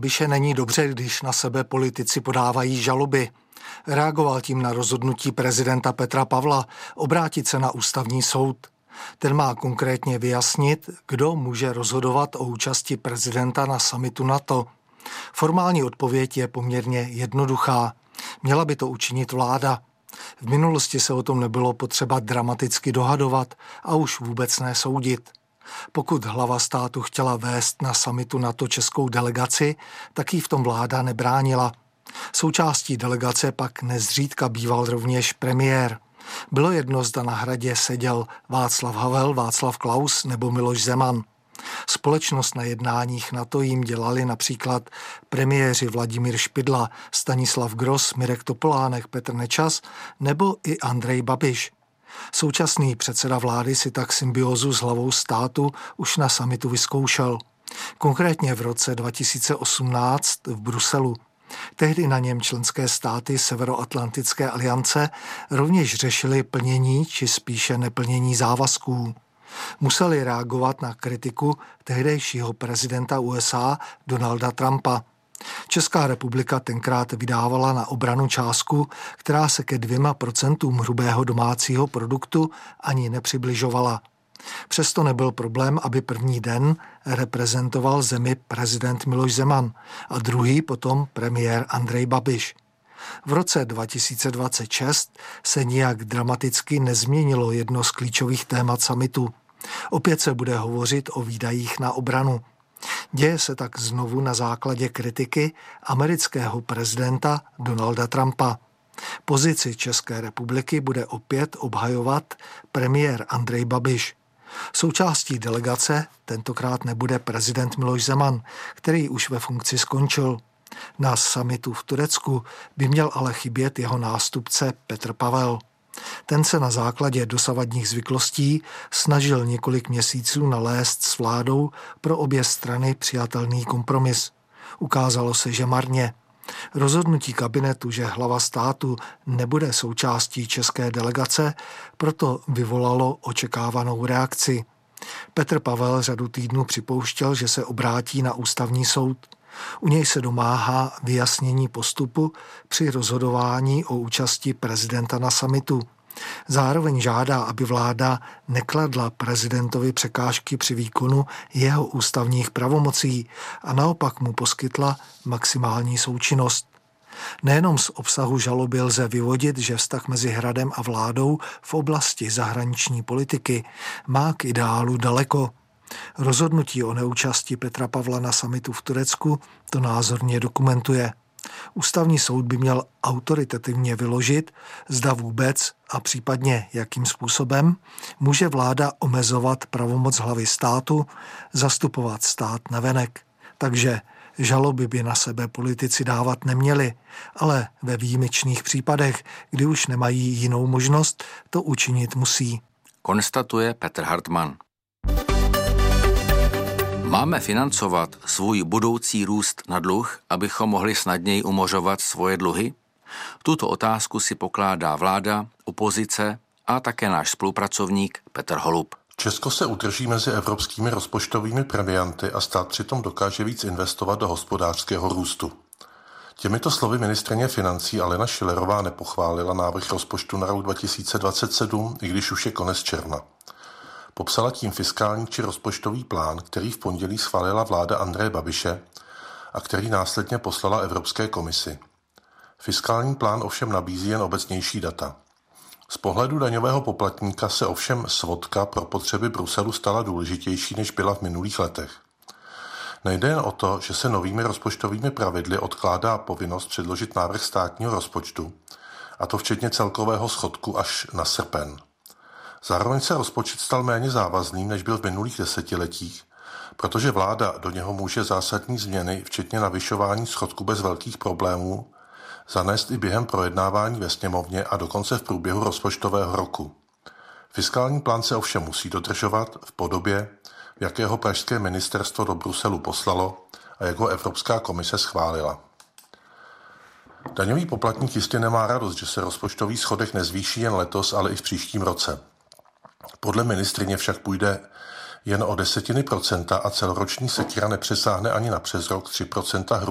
Babiše není dobře, když na sebe politici podávají žaloby. Reagoval tím na rozhodnutí prezidenta Petra Pavla obrátit se na ústavní soud. Ten má konkrétně vyjasnit, kdo může rozhodovat o účasti prezidenta na summitu NATO. Formální odpověď je poměrně jednoduchá. Měla by to učinit vláda. V minulosti se o tom nebylo potřeba dramaticky dohadovat a už vůbec ne soudit. Pokud hlava státu chtěla vést na summitu NATO českou delegaci, tak jí v tom vláda nebránila. Součástí delegace pak nezřídka býval rovněž premiér. Bylo jedno, zda na Hradě seděl Václav Havel, Václav Klaus nebo Miloš Zeman. Společnost na jednáních NATO jim dělali například premiéři Vladimír Špidla, Stanislav Gross, Mirek Topolánek, Petr Nečas nebo i Andrej Babiš. Současný předseda vlády si tak symbiózu s hlavou státu už na summitu vyzkoušel. Konkrétně v roce 2018 v Bruselu. Tehdy na něm členské státy Severoatlantické aliance rovněž řešily plnění či spíše neplnění závazků. Museli reagovat na kritiku tehdejšího prezidenta USA Donalda Trumpa. Česká republika tenkrát vydávala na obranu částku, která se ke 2% hrubého domácího produktu ani nepřibližovala. Přesto nebyl problém, aby první den reprezentoval zemi prezident Miloš Zeman a druhý potom premiér Andrej Babiš. V roce 2026 se nijak dramaticky nezměnilo jedno z klíčových témat summitu. Opět se bude hovořit o výdajích na obranu. Děje se tak znovu na základě kritiky amerického prezidenta Donalda Trumpa. Pozici České republiky bude opět obhajovat premiér Andrej Babiš. Součástí delegace tentokrát nebude prezident Miloš Zeman, který už ve funkci skončil. Na summitu v Turecku by měl ale chybět jeho nástupce Petr Pavel. Ten se na základě dosavadních zvyklostí snažil několik měsíců nalézt s vládou pro obě strany přijatelný kompromis. Ukázalo se, že marně. Rozhodnutí kabinetu, že hlava státu nebude součástí české delegace, proto vyvolalo očekávanou reakci. Petr Pavel řadu týdnů připouštěl, že se obrátí na ústavní soud. U něj se domáhá vyjasnění postupu při rozhodování o účasti prezidenta na summitu. Zároveň žádá, aby vláda nekladla prezidentovi překážky při výkonu jeho ústavních pravomocí a naopak mu poskytla maximální součinnost. Nejenom z obsahu žaloby lze vyvodit, že vztah mezi Hradem a vládou v oblasti zahraniční politiky má k ideálu daleko. Rozhodnutí o neúčasti Petra Pavla na summitu v Turecku to názorně dokumentuje. Ústavní soud by měl autoritativně vyložit, zda vůbec a případně jakým způsobem může vláda omezovat pravomoc hlavy státu, zastupovat stát navenek. Takže žaloby by na sebe politici dávat neměli, ale ve výjimečných případech, kdy už nemají jinou možnost, to učinit musí. Konstatuje Petr Hartmann. Máme financovat svůj budoucí růst na dluh, abychom mohli snadněji umořovat svoje dluhy? Tuto otázku si pokládá vláda, opozice a také náš spolupracovník Petr Holub. Česko se udrží mezi evropskými rozpočtovými premianty a stát přitom dokáže víc investovat do hospodářského růstu. Těmito slovy ministryně financí Alena Schillerová nepochválila návrh rozpočtu na rok 2027, i když už je konec června. Popsala tím fiskální či rozpočtový plán, který v pondělí schválila vláda Andreje Babiše a který následně poslala Evropské komisi. Fiskální plán ovšem nabízí jen obecnější data. Z pohledu daňového poplatníka se ovšem svodka pro potřeby Bruselu stala důležitější, než byla v minulých letech. Nejde jen o to, že se novými rozpočtovými pravidly odkládá povinnost předložit návrh státního rozpočtu, a to včetně celkového schodku až na srpen. Zároveň se rozpočet stal méně závazným, než byl v minulých desetiletích, protože vláda do něho může zásadní změny, včetně navyšování schodku bez velkých problémů, zanést i během projednávání ve sněmovně a dokonce v průběhu rozpočtového roku. Fiskální plán se ovšem musí dodržovat v podobě, v jakého pražské ministerstvo do Bruselu poslalo a jak ho Evropská komise schválila. Daňový poplatník jistě nemá radost, že se rozpočtový schodek nezvýší jen letos, ale i v příštím roce. Podle ministryně však půjde jen o 0,1% a celoroční sekira nepřesáhne ani na přes rok 3% hrubého